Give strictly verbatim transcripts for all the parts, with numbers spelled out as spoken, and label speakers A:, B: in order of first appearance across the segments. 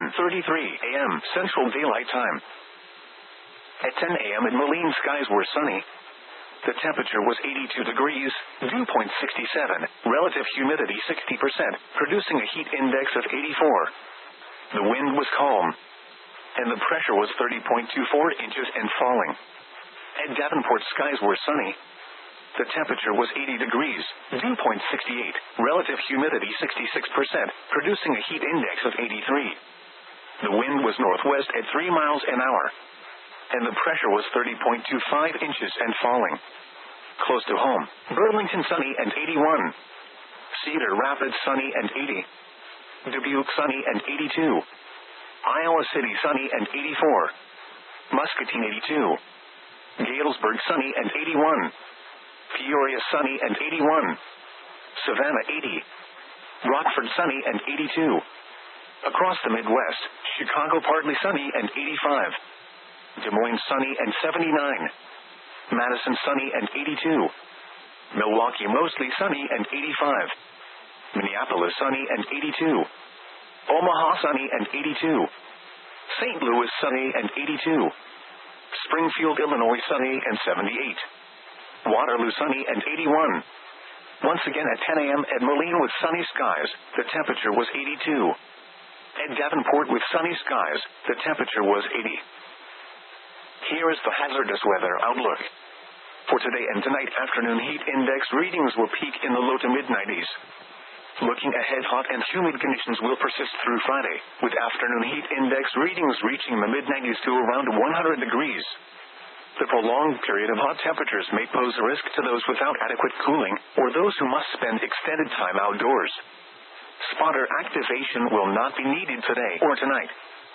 A: thirty-three a m Central Daylight Time. At ten a m in Moline, skies were sunny. The temperature was eighty-two degrees, dew point sixty-seven, relative humidity sixty percent, producing a heat index of eighty-four. The wind was calm, and the pressure was thirty point two four inches and falling. At Davenport, skies were sunny. The temperature was eighty degrees, dew point sixty-eight, relative humidity sixty-six percent, producing a heat index of eighty-three. The wind was northwest at three miles an hour, and the pressure was thirty point two five inches and falling. Close to home, Burlington sunny and eighty-one. Cedar Rapids sunny and eighty. Dubuque sunny and eighty-two. Iowa City sunny and eighty-four. Muscatine eighty-two. Galesburg sunny and eighty-one. Peoria sunny and eighty-one. Savannah eighty. Rockford sunny and eighty-two. Across the Midwest, Chicago partly sunny and eighty-five. Des Moines sunny and seventy-nine. Madison sunny and eighty-two. Milwaukee mostly sunny and eighty-five. Minneapolis sunny and eighty-two. Omaha sunny and eighty-two. Saint Louis sunny and eighty-two. Springfield, Illinois sunny and seventy-eight. Waterloo sunny and eighty-one. Once again at ten a m at Moline with sunny skies, the temperature was eighty-two. At Davenport with sunny skies, the temperature was eighty. Here is the hazardous weather outlook. For today and tonight, afternoon heat index readings will peak in the low to mid nineties. Looking ahead, hot and humid conditions will persist through Friday, with afternoon heat index readings reaching the mid nineties to around one hundred degrees. The prolonged period of hot temperatures may pose a risk to those without adequate cooling, or those who must spend extended time outdoors. Spotter activation will not be needed today or tonight.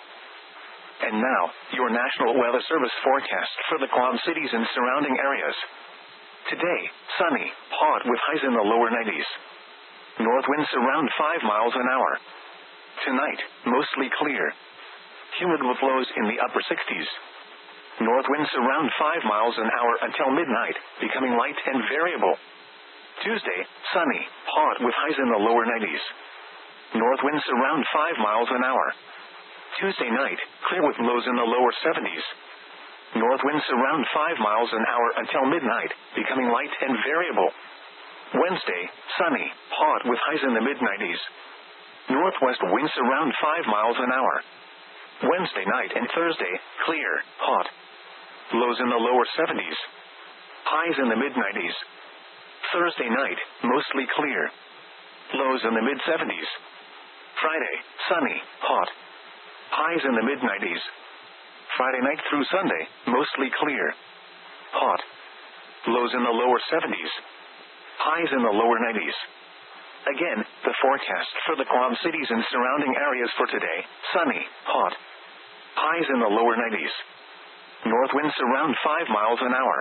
A: And now, your National Weather Service forecast for the Quad Cities and surrounding areas. Today, sunny, hot with highs in the lower nineties. North winds around five miles an hour. Tonight, mostly clear. Humid with lows in the upper sixties. North winds around five miles an hour until midnight, becoming light and variable. Tuesday, sunny, hot with highs in the lower nineties. North winds around five miles an hour. Tuesday night, clear with lows in the lower seventies. North winds around five miles an hour until midnight, becoming light and variable. Wednesday, sunny, hot with highs in the mid nineties. Northwest winds around five miles an hour. Wednesday night and Thursday, clear, hot. Lows in the lower seventies. Highs in the mid nineties. Thursday night, mostly clear. Lows in the mid seventies. Friday, sunny, hot. Highs in the mid nineties. Friday night through Sunday, mostly clear. Hot. Lows in the lower seventies. Highs in the lower nineties. Again, the forecast for the Quad Cities and surrounding areas for today, sunny, hot. Highs in the lower nineties. North winds around five miles an hour.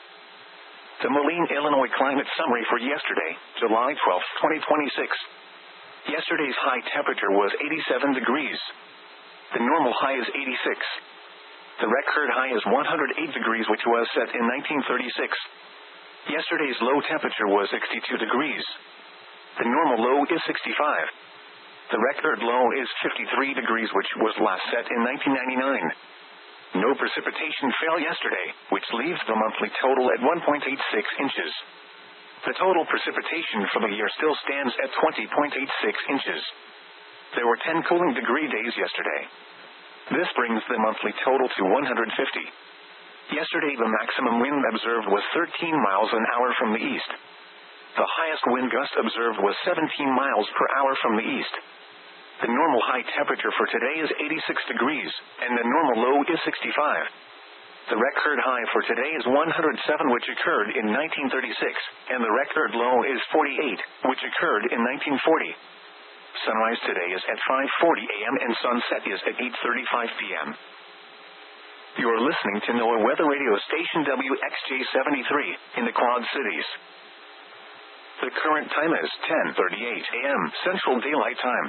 A: The Moline, Illinois climate summary for yesterday, July twelfth, twenty twenty-six. Yesterday's high temperature was eighty-seven degrees. The normal high is eighty-six. The record high is one hundred eight degrees, which was set in nineteen thirty-six. Yesterday's low temperature was sixty-two degrees. The normal low is sixty-five. The record low is fifty-three degrees, which was last set in nineteen ninety-nine. No precipitation fell yesterday, which leaves the monthly total at one point eight six inches. The total precipitation for the year still stands at twenty point eight six inches. There were ten cooling degree days yesterday. This brings the monthly total to one hundred fifty. Yesterday, the maximum wind observed was thirteen miles an hour from the east. The highest wind gust observed was seventeen miles per hour from the east. The normal high temperature for today is eighty-six degrees, and the normal low is sixty-five. The record high for today is one hundred seven, which occurred in nineteen thirty-six, and the record low is forty-eight, which occurred in nineteen forty. Sunrise today is at five forty a m and sunset is at eight thirty-five p m You are listening to NOAA Weather Radio Station W X J seventy-three in the Quad Cities. The current time is ten thirty-eight a m Central Daylight Time.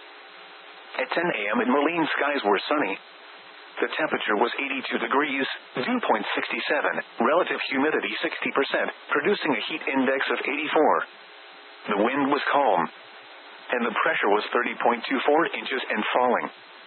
A: At ten a m in Moline, skies were sunny. The temperature was eighty-two degrees, dew point sixty-seven, relative humidity sixty percent, producing a heat index of eighty-four. The wind was calm, and the pressure was thirty point two four inches and falling.